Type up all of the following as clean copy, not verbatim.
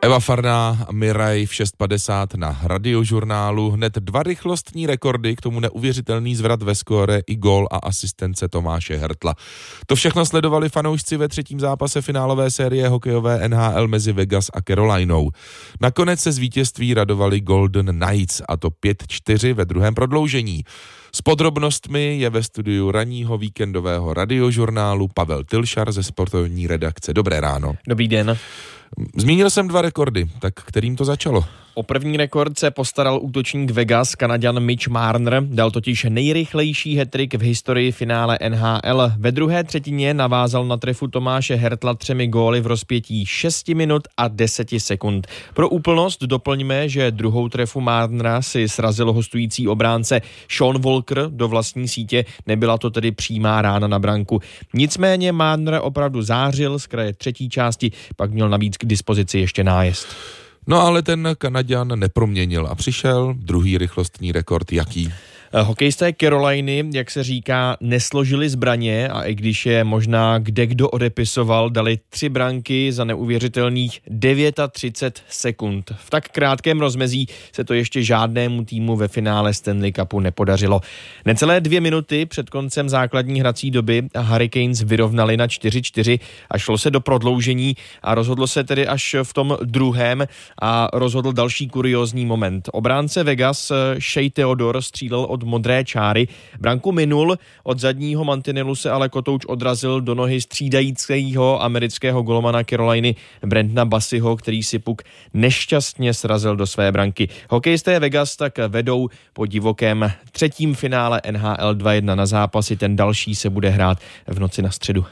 Eva Farná a Miraj v 6:50 na Radiožurnálu. Hned 2 rychlostní rekordy, k tomu neuvěřitelný zvrat ve skóre i gól a asistence Tomáše Hertla. To všechno sledovali fanoušci ve 3. zápase finálové série hokejové NHL mezi Vegas a Carolinou. Nakonec se z vítězství radovali Golden Knights, a to 5-4 ve druhém prodloužení. S podrobnostmi je ve studiu ranního víkendového Radiožurnálu Pavel Tylšar ze sportovní redakce. Dobré ráno. Dobrý den. Zmínil jsem 2 rekordy, tak kterým to začalo? O první rekord se postaral útočník Vegas, Kanaďan Mitch Marner, dal totiž nejrychlejší hat-trick v historii finále NHL. Ve druhé třetině navázal na trefu Tomáše Hertla 3 góly v rozpětí 6 minut a 10 sekund. Pro úplnost doplňme, že druhou trefu Marnera si srazil hostující obránce Sean Walker do vlastní sítě, nebyla to tedy přímá rána na branku. Nicméně Marner opravdu zářil, z kraje třetí části pak měl navíc k dispozici ještě nájezd. No ale ten Kanaďan neproměnil a přišel druhý rychlostní rekord. Jaký? Hokejisté Caroliny, jak se říká, nesložili zbraně a i když je možná kdekdo odepisoval, dali 3 branky za neuvěřitelných 39 sekund. V tak krátkém rozmezí se to ještě žádnému týmu ve finále Stanley Cupu nepodařilo. Necelé 2 minuty před koncem základní hrací doby Hurricanes vyrovnali na 4-4 a šlo se do prodloužení a rozhodlo se tedy až v tom druhém a rozhodl další kuriózní moment. Obránce Vegas Shea Theodore střílel od modré čáry. Branku minul, od zadního mantinelu se ale kotouč odrazil do nohy střídajícího amerického golmana Caroliny Brentona Bassiho, který si puk nešťastně srazil do své branky. Hokejisté Vegas tak vedou po divokém 3. finále NHL 2-1 na zápasy. Ten další se bude hrát v noci na středu.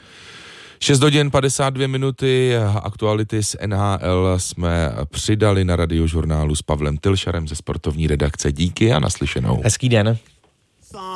6:52, aktuality z NHL jsme přidali na Radiožurnálu s Pavlem Tylšarem ze sportovní redakce. Díky a naslyšenou. Hezký den.